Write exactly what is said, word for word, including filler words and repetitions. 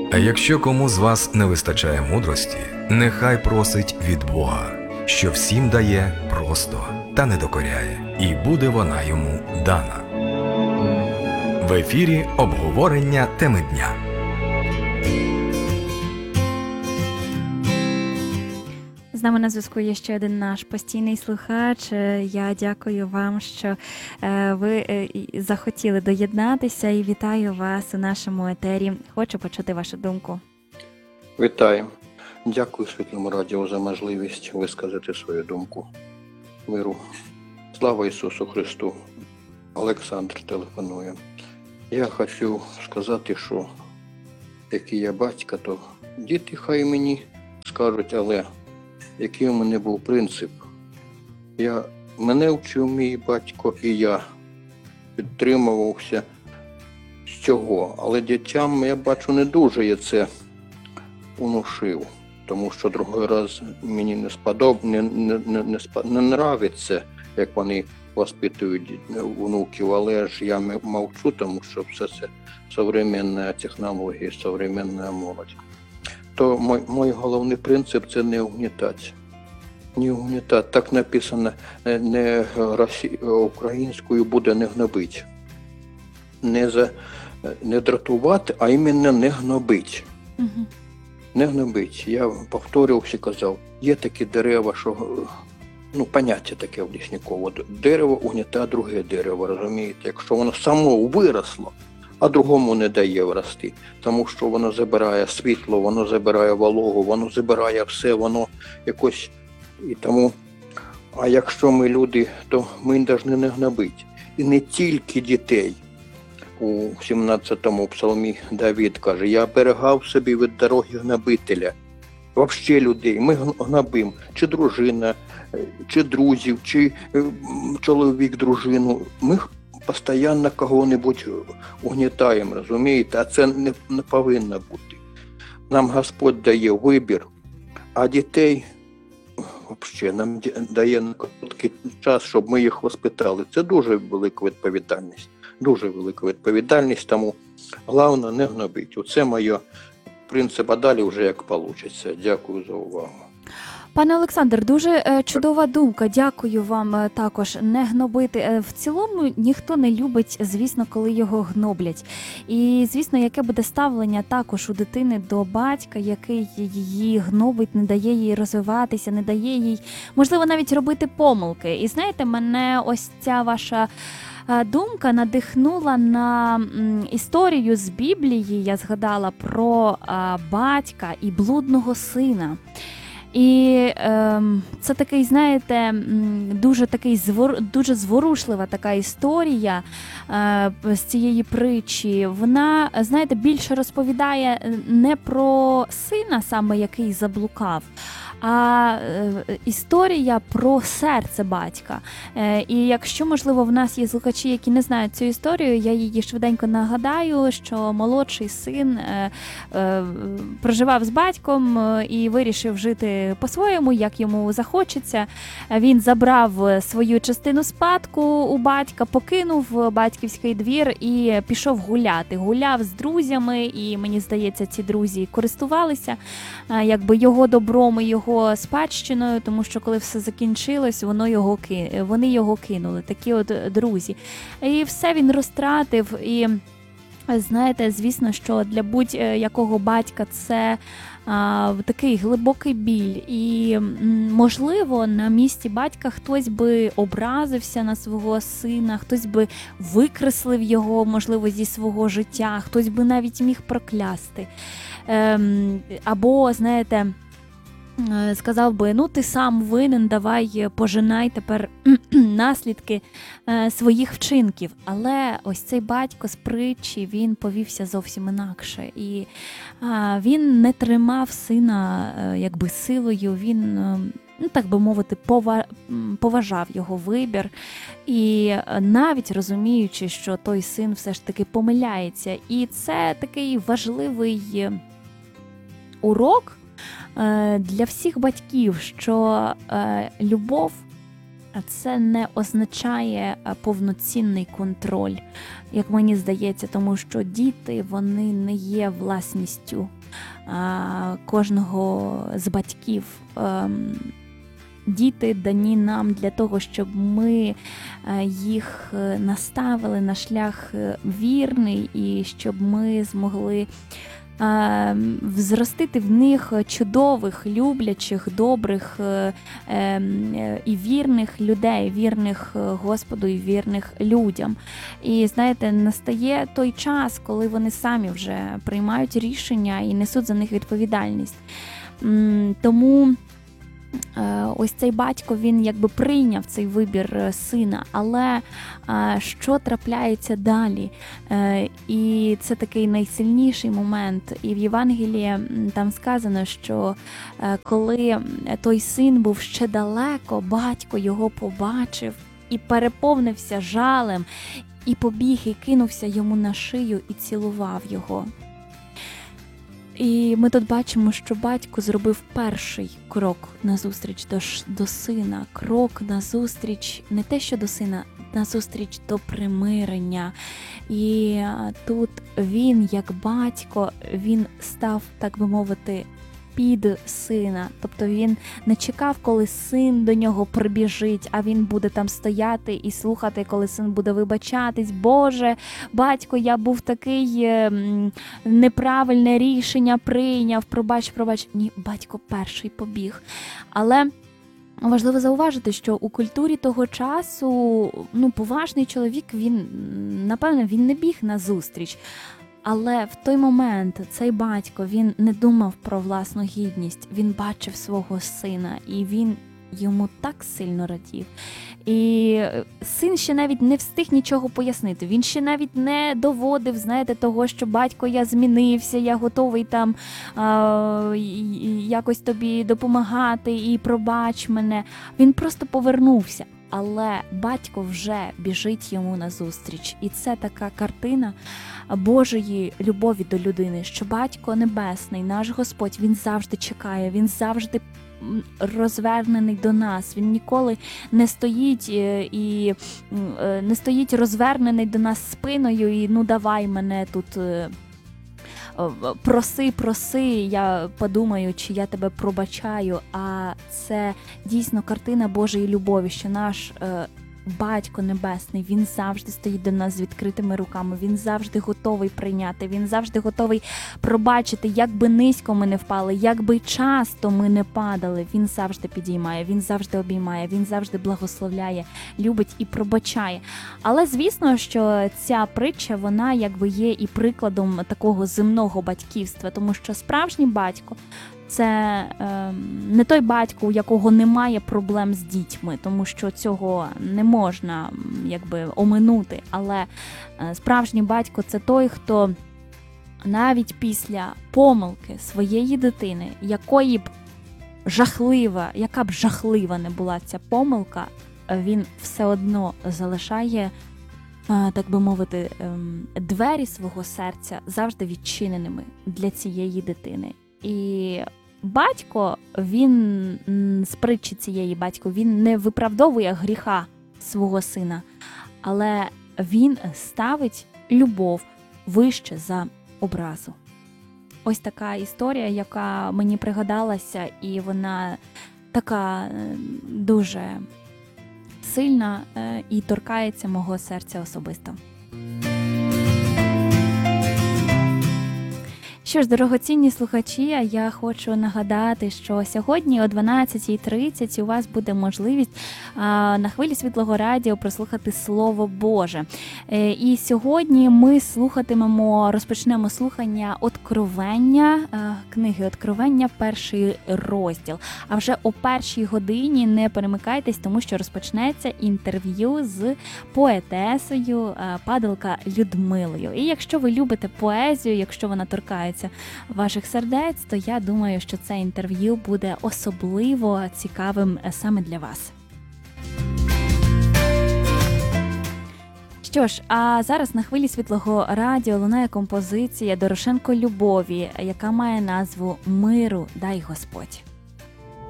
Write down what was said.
А якщо кому з вас не вистачає мудрості, нехай просить від Бога, що всім дає просто та не докоряє, і буде вона йому дана. В ефірі обговорення теми дня. З нами на зв'язку є ще один наш постійний слухач. Я дякую вам, що ви захотіли доєднатися, і вітаю вас у нашому етері. Хочу почути вашу думку. Вітаю. Дякую Світлому радіо за можливість висказати свою думку. Миру. Слава Ісусу Христу. Олександр телефонує. Я хочу сказати, що який я батько, то діти хай мені скажуть, але який у мене був принцип. Я, мене вчив мій батько, і я підтримувався з цього. Але дітям, я бачу, не дуже я це унушив. Тому що другий раз мені не сподоб... не, не, не, не, спод... не нравиться, як вони воспитують внуків, але ж я мовчу, тому що все це сучасні технології, сучасна молодь. То мій, мій головний принцип – це не угнітати. Не угнітати. Так написано, не росі... українською буде не гнобити. Не, за... не дратувати, а іменно не гнобити. Угу. Не гнобить. Я повторювався, казав, є такі дерева, що, ну, поняття таке в Ліснікову. Дерево угнітає друге дерево, розумієте? Якщо воно само виросло, а другому не дає врости. Тому що воно забирає світло, воно забирає вологу, воно забирає все, воно якось... І тому, а якщо ми люди, то ми повинні не гнобити. І не тільки дітей. У сімнадцятому псалмі Давид каже, я оберігав собі від дороги гнобителя. Взагалі людей, ми гнобимо, чи дружина, чи друзів, чи чоловік дружину. Ми постійно кого-небудь угнітаємо, розумієте? А це не, не повинно бути. Нам Господь дає вибір, а дітей взагалі нам дає на короткий час, щоб ми їх воспитали. Це дуже велика відповідальність. Дуже велика відповідальність, тому головне не гнобити. Оце моє принцип, а далі вже як вийде. Дякую за увагу. Пане Олександр, дуже чудова думка. Дякую вам також. Не гнобити. В цілому ніхто не любить, звісно, коли його гноблять. І, звісно, яке буде ставлення також у дитини до батька, який її гнобить, не дає їй розвиватися, не дає їй, можливо, навіть робити помилки. І знаєте, мене ось ця ваша думка надихнула на історію з Біблії. Я згадала про батька і блудного сина. І е, це такий, знаєте, дуже такий звор, дуже зворушлива така історія е, з цієї притчі. Вона, знаєте, більше розповідає не про сина, саме який заблукав, а е, історія про серце батька. Е, і якщо, можливо, в нас є слухачі, які не знають цю історію, я її швиденько нагадаю, що молодший син е, е, проживав з батьком і вирішив жити по-своєму, як йому захочеться. Він забрав свою частину спадку у батька, покинув батьківський двір і пішов гуляти. Гуляв з друзями, і, мені здається, ці друзі користувалися якби його добром і його спадщиною, тому що коли все закінчилось, воно його, вони його кинули, такі от друзі. І все він розтратив, і знаєте, звісно, що для будь-якого батька це а, такий глибокий біль. І, можливо, на місці батька хтось би образився на свого сина, хтось би викреслив його, можливо, зі свого життя, хтось би навіть міг проклясти. Ем, або, знаєте, сказав би, ну ти сам винен, давай пожинай тепер наслідки своїх вчинків. Але ось цей батько з притчі, він повівся зовсім інакше. І він не тримав сина якби силою, він, ну так би мовити, поважав його вибір. І навіть розуміючи, що той син все ж таки помиляється. І це такий важливий урок для всіх батьків, що любов це не означає повноцінний контроль, як мені здається, тому що діти, вони не є власністю кожного з батьків. Діти дані нам для того, щоб ми їх наставили на шлях вірний і щоб ми змогли взростити в них чудових, люблячих, добрих і вірних людей, вірних Господу і вірних людям. І, знаєте, настає той час, коли вони самі вже приймають рішення і несуть за них відповідальність. Тому ось цей батько, він якби прийняв цей вибір сина, але що трапляється далі? І це такий найсильніший момент. І в Євангелії там сказано, що коли той син був ще далеко, батько його побачив і переповнився жалем, і побіг, і кинувся йому на шию, і цілував його. І ми тут бачимо, що батько зробив перший крок назустріч до, до сина, крок назустріч, не те що до сина, назустріч до примирення. І тут він, як батько, він став, так би мовити, під сина. Тобто він не чекав, коли син до нього прибіжить, а він буде там стояти і слухати, коли син буде вибачатись. Боже, батько, я був такий м, неправильне рішення прийняв, пробач, пробач. Ні, батько перший побіг. Але важливо зауважити, що у культурі того часу, ну, поважний чоловік, він, напевно, він не біг на зустріч. Але в той момент цей батько, він не думав про власну гідність, він бачив свого сина, і він йому так сильно радів. І син ще навіть не встиг нічого пояснити, він ще навіть не доводив, знаєте, того, що батько, я змінився, я готовий там а, якось тобі допомагати і пробач мене. Він просто повернувся. Але батько вже біжить йому назустріч. І це така картина Божої любові до людини, що Батько Небесний, наш Господь, Він завжди чекає, Він завжди розвернений до нас. Він ніколи не стоїть і не стоїть розвернений до нас спиною і ну давай мене тут проси, проси, я подумаю, чи я тебе пробачаю. А це дійсно картина Божої любові, що наш Батько Небесний, Він завжди стоїть до нас з відкритими руками, Він завжди готовий прийняти, Він завжди готовий пробачити, як би низько ми не впали, як би часто ми не падали, Він завжди підіймає, Він завжди обіймає, Він завжди благословляє, любить і пробачає. Але, звісно, що ця притча, вона якби є і прикладом такого земного батьківства, тому що справжній батько – це е, не той батько, у якого немає проблем з дітьми, тому що цього не можна якби оминути. Але е, справжній батько – це той, хто навіть після помилки своєї дитини, якої б жахлива, яка б жахлива не була ця помилка, він все одно залишає, е, так би мовити, е, двері свого серця завжди відчиненими для цієї дитини. І батько, він з притчі цієї батько, він не виправдовує гріха свого сина, але він ставить любов вище за образу. Ось така історія, яка мені пригадалася, і вона така дуже сильна і торкається мого серця особисто. Що ж, дорогоцінні слухачі, я хочу нагадати, що сьогодні о дванадцятій тридцять у вас буде можливість а, на хвилі Світлого Радіо прослухати Слово Боже. Е, і сьогодні ми слухатимемо, розпочнемо слухання Откровення, а, книги Откровення, перший розділ. А вже о першій годині не перемикайтесь, тому що розпочнеться інтерв'ю з поетесою а, Падалка Людмилою. І якщо ви любите поезію, якщо вона торкається ваших сердець, то я думаю, що це інтерв'ю буде особливо цікавим саме для вас. Що ж, а зараз на хвилі Світлого Радіо лунає композиція Дорошенко Любові, яка має назву «Миру дай Господь».